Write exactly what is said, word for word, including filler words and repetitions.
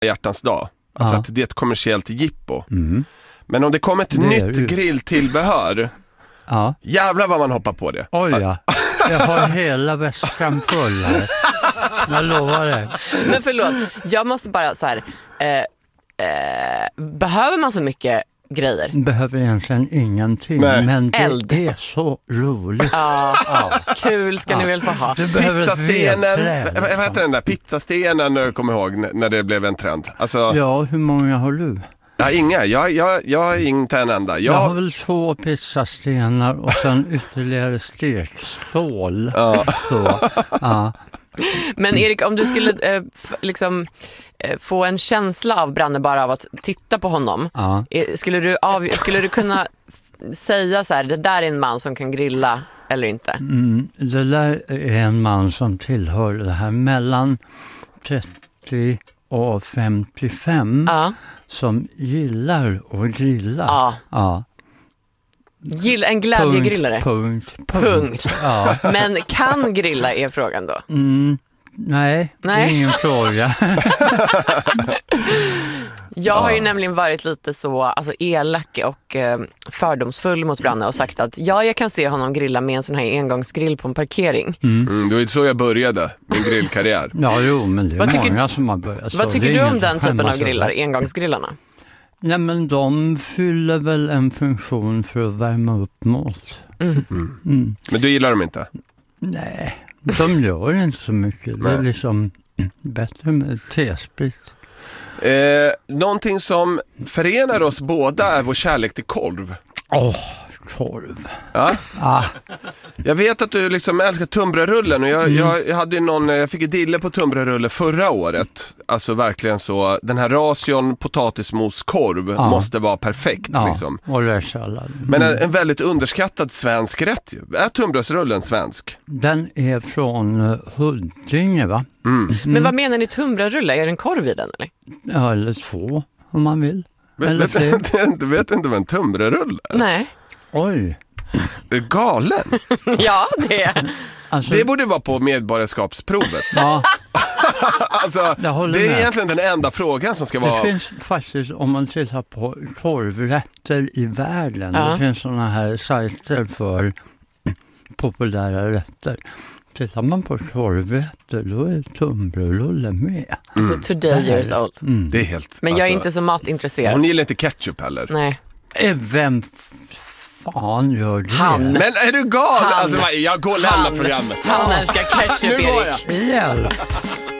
hjärtans dag. Alltså ja. att det är ett kommersiellt jippo. Mm. Men om det kommer ett det nytt grilltillbehör, ja. jävlar vad man hoppar på det. Oj ja, jag har hela väskan full här. Jag lovar det. Men förlåt, jag måste bara så här... Eh, eh, behöver man så mycket grejer? Behöver egentligen ingenting. Nej. Men det Eld. är så roligt. Ja, ja. Kul ska ja. ni väl få ha. Du behöver Pizzastenen, vad vad heter den där pizzastenen, när du kommer ihåg när det blev en trend? Alltså, ja, hur många har du? ja, inga, jag, jag, jag har inte en enda. Jag, jag har väl två pizzastenar och sen ytterligare stekstål. Ja. Så, ja. Men Erik, om du skulle eh, f- liksom eh, få en känsla av Branne bara av att titta på honom, Ja. eh, skulle, du av, skulle du kunna f- säga så här, det där är en man som kan grilla eller inte? Mm, det där är en man som tillhör det här mellan trettio och femtiofem Ja. som gillar att grilla. Ja. Ja. Gill, en glädjegrillare. Punkt, punkt, Punkt. Ja. Men kan grilla är frågan då? Mm, nej, Nej. det är ingen fråga. Jag har ju nämligen varit lite så alltså, elak och eh, fördomsfull mot Branne och sagt att ja, jag kan se honom grilla med en sån här engångsgrill på en parkering. Mm. mm, det var ju så jag började min grillkarriär. Ja, jo, men det är Vad tycker- många som har börjat så. Vad tycker Det är du ingen om den som typen av skämmas grillar, över. engångsgrillarna? Nej, men de fyller väl en funktion för att värma upp mat. Mm. Mm. Men du gillar dem inte? Nej, de gör inte så mycket. Det är Nej. liksom bättre med tesprit. Eh, någonting som förenar oss båda är vår kärlek till korv. Åh, oh, korv. Ja? Ah, Jag vet att du liksom älskar tunnbrödsrullen och jag, Mm. jag, jag hade ju någon, jag fick ju dille på tunnbrödsrulle förra året. Alltså verkligen så, den här ration potatismoskorv Ja. måste vara perfekt ja, liksom. och rörsallad. Men Mm. en, en väldigt underskattad svensk rätt ju. Är tunnbrödsrullen svensk? Den är från uh, Huddinge, va? Mm. Men vad menar ni tunnbrödsrulle? Är det en korv i den eller? Ja, eller två, om man vill. Eller Vet, vet, fler. vet, vet inte vad en tunnbrödsrulle är? Nej. Oj. Är du galen? Ja, det är. Alltså, Det borde vara på medborgarskapsprovet. ja, Alltså, jag håller det är med. egentligen den enda frågan som ska Det vara... finns faktiskt, om man tittar på korvrätter i världen, Ja. det finns sådana här sajter för populära rätter. Tittar man på korvrätter, då är tunnbrödsrulle med. Alltså today years old. Mm. Det är helt... Men jag är alltså, inte så matintresserad. Hon gillar inte ketchup heller. Nej. Eh, Vem fan gör det? Han. Men är du galen? Han. Alltså, jag går och lämnar Han. programmet. Han älskar ketchup, Nu går jag. Erik. Hjälp!